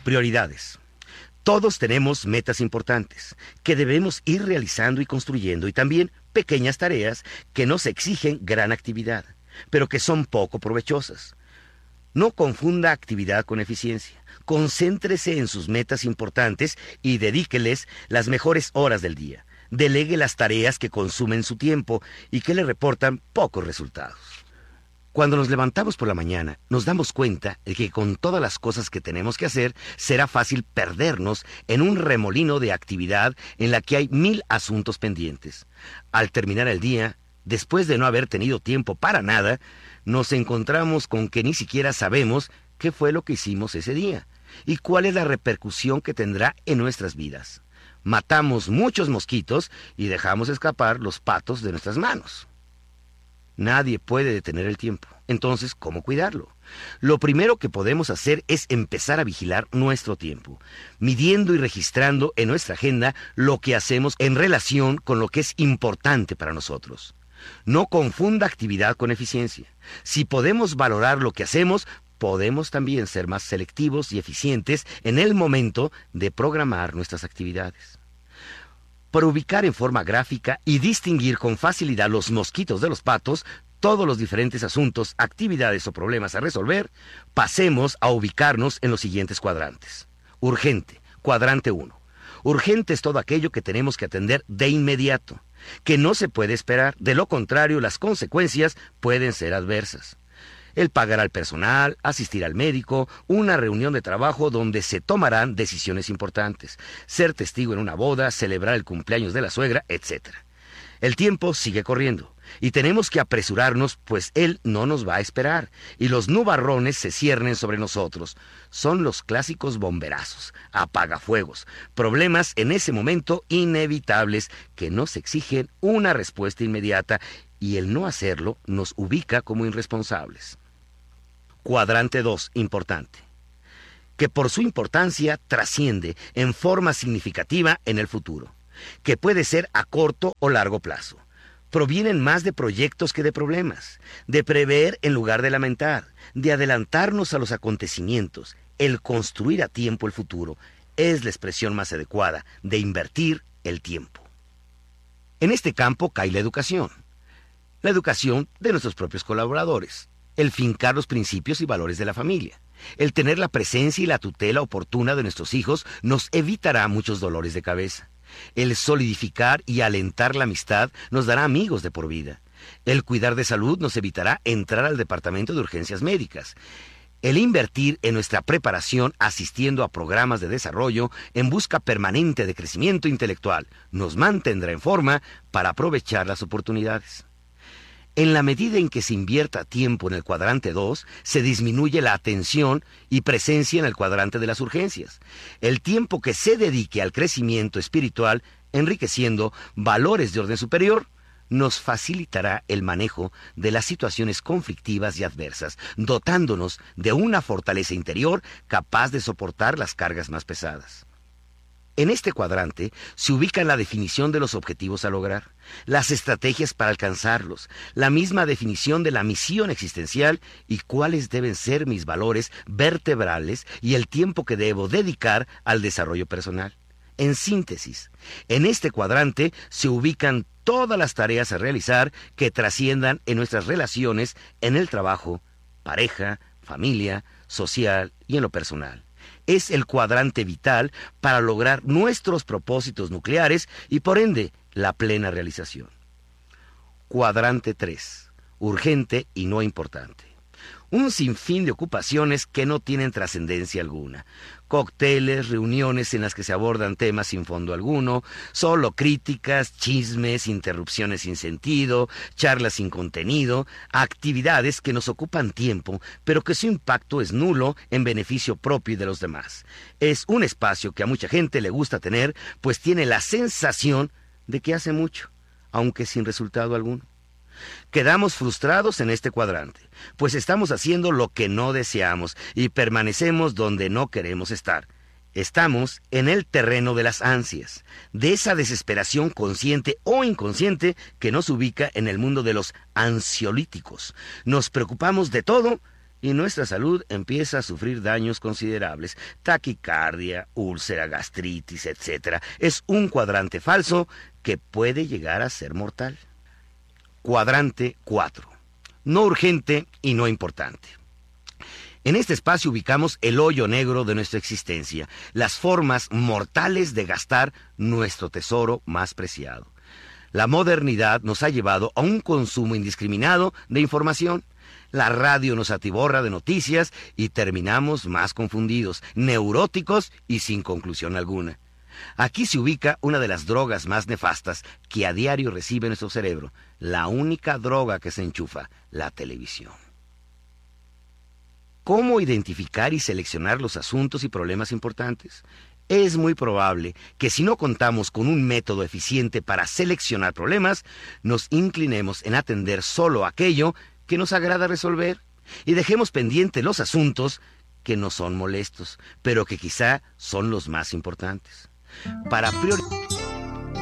Prioridades. Todos tenemos metas importantes que debemos ir realizando y construyendo, y también pequeñas tareas que nos exigen gran actividad, pero que son poco provechosas. No confunda actividad con eficiencia. Concéntrese en sus metas importantes y dedíqueles las mejores horas del día. Delegue las tareas que consumen su tiempo y que le reportan pocos resultados. Cuando nos levantamos por la mañana, nos damos cuenta de que con todas las cosas que tenemos que hacer, será fácil perdernos en un remolino de actividad en la que hay 1000 asuntos pendientes. Al terminar el día, después de no haber tenido tiempo para nada, nos encontramos con que ni siquiera sabemos qué fue lo que hicimos ese día y cuál es la repercusión que tendrá en nuestras vidas. Matamos muchos mosquitos y dejamos escapar los patos de nuestras manos. Nadie puede detener el tiempo. Entonces, ¿cómo cuidarlo? Lo primero que podemos hacer es empezar a vigilar nuestro tiempo, midiendo y registrando en nuestra agenda lo que hacemos en relación con lo que es importante para nosotros. No confunda actividad con eficiencia. Si podemos valorar lo que hacemos, podemos también ser más selectivos y eficientes en el momento de programar nuestras actividades. Para ubicar en forma gráfica y distinguir con facilidad los mosquitos de los patos, todos los diferentes asuntos, actividades o problemas a resolver, pasemos a ubicarnos en los siguientes cuadrantes. Urgente, cuadrante 1. Urgente es todo aquello que tenemos que atender de inmediato, que no se puede esperar, de lo contrario las consecuencias pueden ser adversas. El pagar al personal, asistir al médico, una reunión de trabajo donde se tomarán decisiones importantes, ser testigo en una boda, celebrar el cumpleaños de la suegra, etc. El tiempo sigue corriendo y tenemos que apresurarnos, pues él no nos va a esperar y los nubarrones se ciernen sobre nosotros. Son los clásicos bomberazos, apagafuegos, problemas en ese momento inevitables que nos exigen una respuesta inmediata, y el no hacerlo nos ubica como irresponsables. Cuadrante 2, importante, que por su importancia trasciende en forma significativa en el futuro, que puede ser a corto o largo plazo. Provienen más de proyectos que de problemas, de prever en lugar de lamentar, de adelantarnos a los acontecimientos. El construir a tiempo el futuro es la expresión más adecuada de invertir el tiempo. En este campo cae la educación de nuestros propios colaboradores, el fincar los principios y valores de la familia. El tener la presencia y la tutela oportuna de nuestros hijos nos evitará muchos dolores de cabeza. El solidificar y alentar la amistad nos dará amigos de por vida. El cuidar de salud nos evitará entrar al departamento de urgencias médicas. El invertir en nuestra preparación asistiendo a programas de desarrollo en busca permanente de crecimiento intelectual nos mantendrá en forma para aprovechar las oportunidades. En la medida en que se invierta tiempo en el cuadrante 2, se disminuye la atención y presencia en el cuadrante de las urgencias. El tiempo que se dedique al crecimiento espiritual, enriqueciendo valores de orden superior, nos facilitará el manejo de las situaciones conflictivas y adversas, dotándonos de una fortaleza interior capaz de soportar las cargas más pesadas. En este cuadrante se ubica la definición de los objetivos a lograr, las estrategias para alcanzarlos, la misma definición de la misión existencial y cuáles deben ser mis valores vertebrales y el tiempo que debo dedicar al desarrollo personal. En síntesis, en este cuadrante se ubican todas las tareas a realizar que trasciendan en nuestras relaciones en el trabajo, pareja, familia, social y en lo personal. Es el cuadrante vital para lograr nuestros propósitos nucleares y por ende la plena realización. Cuadrante 3. Urgente y no importante. Un sinfín de ocupaciones que no tienen trascendencia alguna. Cócteles, reuniones en las que se abordan temas sin fondo alguno, solo críticas, chismes, interrupciones sin sentido, charlas sin contenido, actividades que nos ocupan tiempo, pero que su impacto es nulo en beneficio propio y de los demás. Es un espacio que a mucha gente le gusta tener, pues tiene la sensación de que hace mucho, aunque sin resultado alguno. Quedamos frustrados en este cuadrante, pues estamos haciendo lo que no deseamos y permanecemos donde no queremos estar. Estamos en el terreno de las ansias, de esa desesperación consciente o inconsciente que nos ubica en el mundo de los ansiolíticos. Nos preocupamos de todo y nuestra salud empieza a sufrir daños considerables, taquicardia, úlcera, gastritis, etc. Es un cuadrante falso que puede llegar a ser mortal. Cuadrante 4. No urgente y no importante. En este espacio ubicamos el hoyo negro de nuestra existencia, las formas mortales de gastar nuestro tesoro más preciado. La modernidad nos ha llevado a un consumo indiscriminado de información. La radio nos atiborra de noticias y terminamos más confundidos, neuróticos y sin conclusión alguna. Aquí se ubica una de las drogas más nefastas que a diario recibe nuestro cerebro, la única droga que se enchufa, la televisión. ¿Cómo identificar y seleccionar los asuntos y problemas importantes? Es muy probable que si no contamos con un método eficiente para seleccionar problemas, nos inclinemos en atender solo aquello que nos agrada resolver y dejemos pendientes los asuntos que no son molestos, pero que quizá son los más importantes. Para priorizar